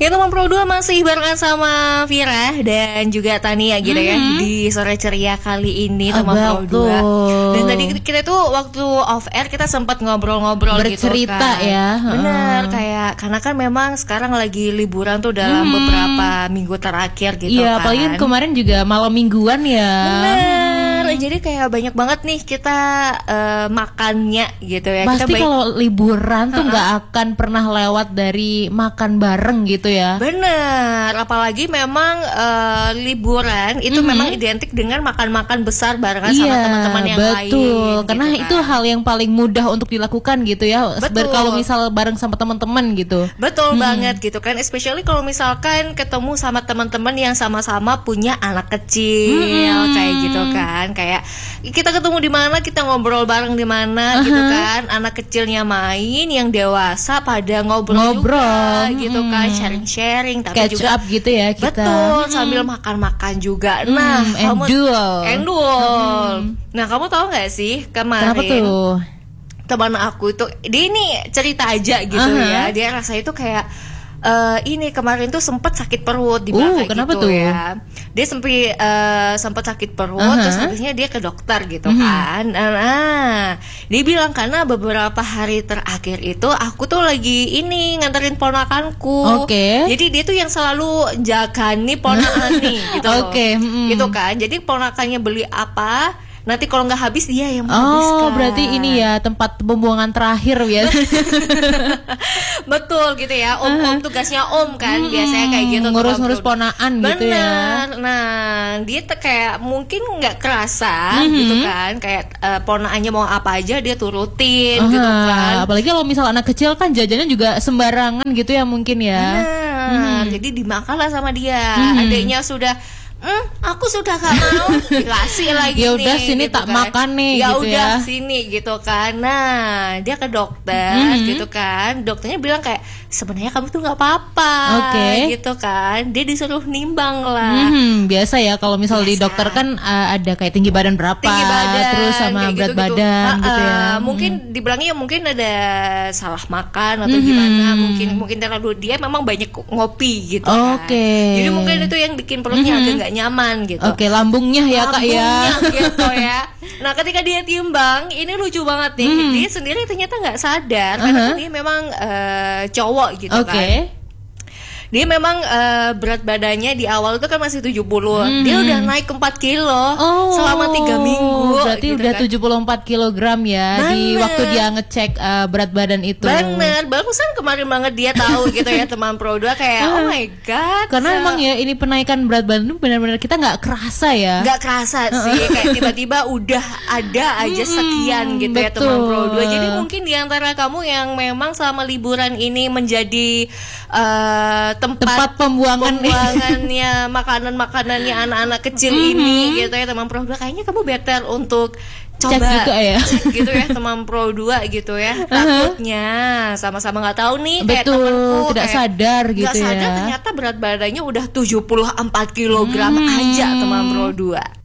Ya teman Pro 2 masih barengan sama Vira dan juga Tania gitu ya di sore ceria kali ini teman Pro 2. Dan tadi kita tuh waktu off air kita sempat ngobrol-ngobrol bercerita gitu kan. Ya. Bener kayak karena kan memang sekarang lagi liburan tuh dalam beberapa minggu terakhir gitu Iya, kan. apalagi kemarin juga malam mingguan ya. Bener, jadi kayak banyak banget nih kita makannya gitu ya. Pasti kita kalau liburan tuh nggak akan pernah lewat dari makan bareng gitu ya. Bener, apalagi memang liburan itu memang identik dengan makan-makan besar barengan sama teman-teman yang lain. Betul, karena gitu kan. itu hal yang paling mudah untuk dilakukan gitu ya. Kalau misal bareng sama teman-teman gitu. Betul banget gitu kan, especially kalau misalkan ketemu sama teman-teman yang sama-sama punya anak kecil kayak gitu kan. Kayak kita ketemu di mana, kita ngobrol bareng di mana gitu kan. Anak kecilnya main, yang dewasa pada ngobrol juga gitu kan, sharing-sharing tapi catch juga up gitu ya kita. Betul, sambil makan-makan juga. Nah, kamu endul. Nah, kamu tahu nggak sih kemarin? Kenapa tuh? Teman aku itu, dia ini cerita aja gitu ya. Dia rasa itu kayak ini kemarin tuh sempat sakit perut di belakang kenapa gitu tuh? ya. Dia sempat sakit perut, terus habisnya dia ke dokter gitu kan. Nah, dia bilang karena beberapa hari terakhir itu aku tuh lagi ini nganterin ponakanku. Jadi dia tuh yang selalu jaga nih ponakan nih gitu. Gitu kan. Jadi ponakannya beli apa, nanti kalau nggak habis dia yang menghabiskan. Berarti ini ya tempat pembuangan terakhir ya. Betul gitu ya. Om tugasnya om kan biasanya kayak gitu. Ngurus-ngurus ponaan gitu ya. Nah, dia kayak mungkin nggak kerasa gitu kan. Kayak ponaannya mau apa aja dia turutin gitu kan. Apalagi kalau misal anak kecil kan jajannya juga sembarangan gitu ya mungkin ya. Jadi dimakanlah sama dia. Adiknya sudah aku sudah gak mau dikasih lagi ya udah sini gitu tak kan. makan nih ya gitu udah ya. Sini gitu kan. Nah, dia ke dokter gitu kan. Dokternya bilang kayak sebenarnya kamu tuh nggak apa-apa gitu kan. Dia disuruh nimbang lah. Biasa ya kalau misal di dokter kan ada kayak tinggi badan berapa, terus sama berat badan gitu ya. Mungkin dibilangnya mungkin ada salah makan atau gimana. Mungkin terlalu dia memang banyak ngopi gitu kan. Jadi mungkin itu yang bikin perutnya agak nggak nyaman gitu. Lambungnya ya kak ya. Gitu ya. Nah, ketika dia timbang, ini lucu banget nih. Dia sendiri ternyata nggak sadar karena dia memang cowok gitu kan. Dia memang berat badannya di awal itu kan masih 70. Dia udah naik ke 4 kilo selama 3 minggu. Berarti gitu udah kan. 74 kilogram ya. Di waktu dia ngecek berat badan itu. Bener, barusan kemarin banget dia tahu gitu ya teman Pro 2 kayak oh my god. Karena emang ya ini penaikan berat badan itu benar-benar kita nggak kerasa ya. Nggak kerasa sih, kayak tiba-tiba udah ada aja sekian gitu ya teman Pro 2. Jadi mungkin di antara kamu yang memang selama liburan ini menjadi tempat pembuangannya makanannya anak-anak kecil ini gitu ya teman Pro 2, kayaknya kamu better untuk coba cek juga ya. Cek gitu ya teman Pro 2 gitu ya. Takutnya sama-sama nggak tahu nih kayak temanku tidak sadar gitu gak sadar, ya. Ternyata berat badannya udah 74 kilogram aja teman Pro 2.